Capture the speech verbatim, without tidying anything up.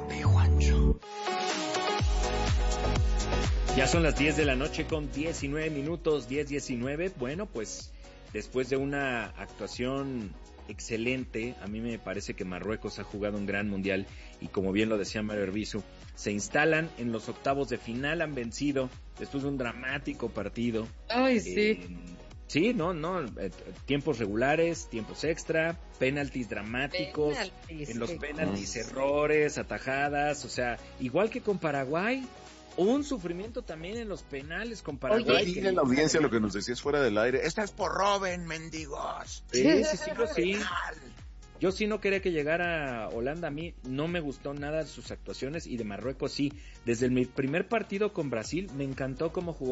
Papi Juancho. Ya son las diez de la noche con diecinueve minutos, diez diecinueve. Bueno, pues después de una actuación excelente, a mí me parece que Marruecos ha jugado un gran mundial y como bien lo decía Mario Herbizu, se instalan en los octavos de final, han vencido después de un dramático partido. Ay, sí. Eh, sí, no, no, eh, tiempos regulares, tiempos extra, penaltis dramáticos, Penaltis, en los qué penaltis cosa. errores, atajadas, o sea, igual que con Paraguay. Un sufrimiento también en los penales con Paraguay. Oye, dile a la audiencia lo que nos decías fuera del aire. Esta es por Robin, mendigos. Sí, sí, sí, yo sí. Yo sí no quería que llegara Holanda. A mí no me gustó nada sus actuaciones y de Marruecos sí. Desde el mi primer partido con Brasil me encantó cómo jugó